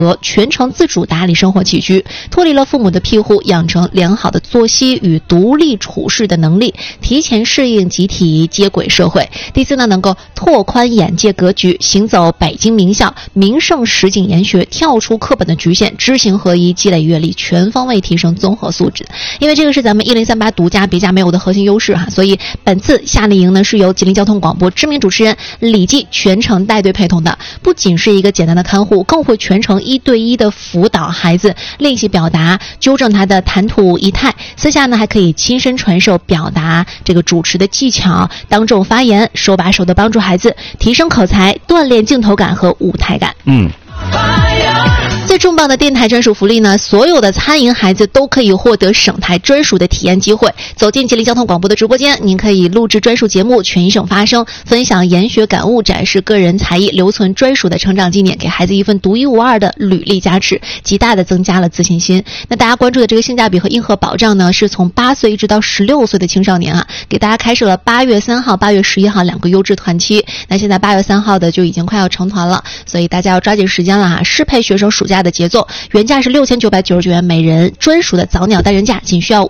全程自主打理生活起居，脱离了父母的庇护，养成良好的作息与独立处事的能力，提前适应集体接轨社会。第四呢，能够拓宽眼界格局，行走北京名校、名盛实景研学，跳出课本的局限，知行合一，积累阅历，全方位提升综合素质。因为这个是咱们1038独家别家没有的核心优势哈，所以本次夏令营呢是由吉林交通广播知名主持人李记全程带队陪同的，不仅是一个简单的看护，更会全程1对1的辅导孩子练习表达，纠正他的谈吐仪态。私下呢还可以亲身传授表达这个主持的技巧，当众发言，手把手的帮助孩子提升口才，锻炼镜头感和舞台感。最重磅的电台专属福利呢，所有的参营孩子都可以获得省台专属的体验机会。走进吉林交通广播的直播间，您可以录制专属节目，全省发声，分享研学感悟，展示个人才艺，留存专属的成长纪念，给孩子一份独一无二的履历加持，极大的增加了自信心。那大家关注的这个性价比和硬核保障呢，是从8岁一直到16岁的青少年啊，给大家开设了8月3号、8月11号2个优质团期。那现在8月3号的就已经快要成团了，所以大家要抓紧时间了啊，适配学生暑假的节奏。原价是6999元每人，专属的早鸟单人价仅需要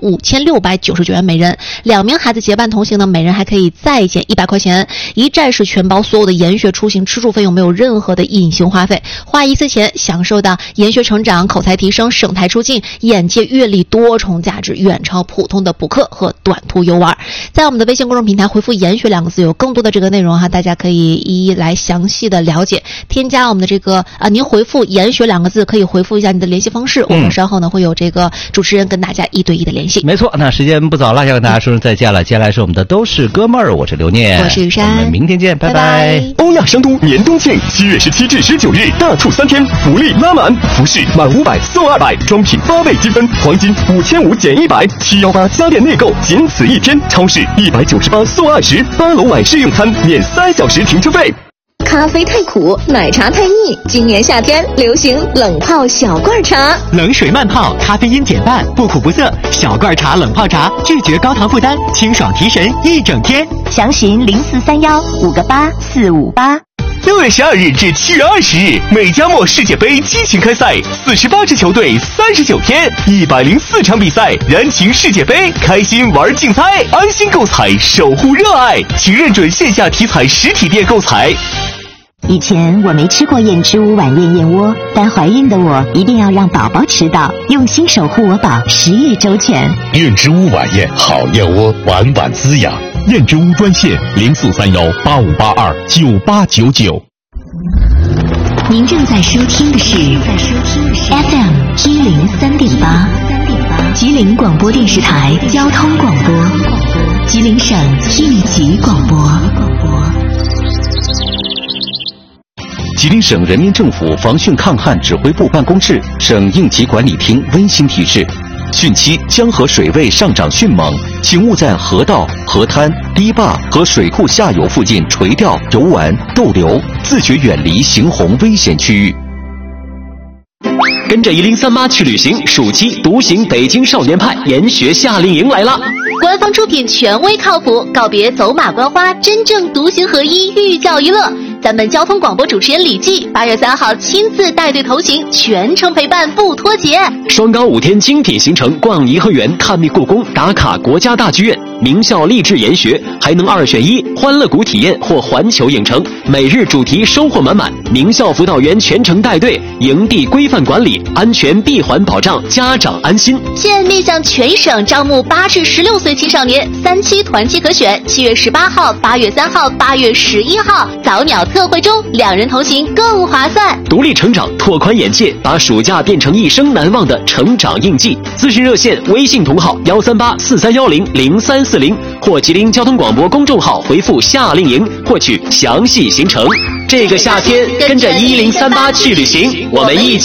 5699元每人。2名孩子结伴同行呢，每人还可以再减100块钱，一站式全包，所有的研学出行吃住费用没有任何的隐形花费，花一次钱享受到研学成长、口才提升、省台出境、眼界阅历多重价值，远超普通的补课和短途游玩。在我们的微信公众平台回复研学2个字，有更多的这个内容哈，大家可以一一来详细的了解。添加我们的这个您回复研学2个字，可以回复一下你的联系方式，我们稍后呢会有这个主持人跟大家1对1的联系。 没错，那时间不早了，要跟大家说声再见了。接下来是我们的都是哥们儿，我是刘念， 我是雨珊， 我们明天见，拜拜。 欧亚商都年冬庆7月17至19日大促3天，福利拉满，服饰满500送200，装品8倍积分，黄金5500减100，718家电内购仅此一天，超市198送20，8楼晚市用餐免3小时停车费。 咖啡太苦，奶茶太腻，今年夏天流行冷泡小罐茶， 冷水慢泡，咖啡因减半，不苦不涩，小罐茶冷泡茶，拒绝高糖负担，清爽提神一整天。 详询0431-58458。 6月12日至7月20日，美加墨世界杯激情开赛，48支球队39天，104场比赛，燃情世界杯，开心玩竞猜，安心购彩，守护热爱，请认准线下体彩实体店购彩。 以前我没吃过燕之屋晚宴燕窝，但怀孕的我一定要让宝宝吃到，用心守护我宝，10日周全。 燕之屋晚宴好燕窝，晚晚滋养。燕之屋专线043185829899。 您正在收听的是 FM 103.8，吉林广播电视台交通广播，吉林省应急广播。 吉林省人民政府防汛抗旱指挥部办公室、省应急管理厅温馨提示：汛期江河水位上涨迅猛，请勿在河道、河滩、堤坝和水库下游附近垂钓、游玩、逗留，自觉远离行洪危险区域。 跟着1038去旅行，暑期独行北京少年派研学夏令营来了。 官方出品，权威靠谱，告别走马观花，真正独行合一，寓教于乐。咱们交通广播主持人李记8月3号亲自带队同行，全程陪伴不脱节。 双高5天精品行程，逛颐和园，探秘故宫，打卡国家大剧院，名校励志研学，还能2选1，欢乐谷体验或环球影城。每日主题收获满满，名校辅导员全程带队，营地规范管理，安全闭环保障，家长安心。 现面向全省招募8至16岁青少年，3期团期可选，7月18号、8月3号、8月11号早鸟特惠中，2人同行更划算。 独立成长，拓宽眼界，把暑假变成一生难忘的成长印记。咨询热线：微信同号13843100340，或吉林交通广播公众号回复夏令营获取详细行程。这个夏天跟着1038去旅行，我们一起